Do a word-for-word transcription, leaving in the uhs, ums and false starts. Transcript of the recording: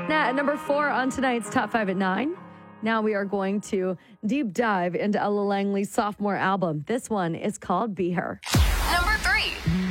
Now, at number four on tonight's Top five at nine. Now we are going to deep dive into Ella Langley's sophomore album. This one is called Be Her. Number three.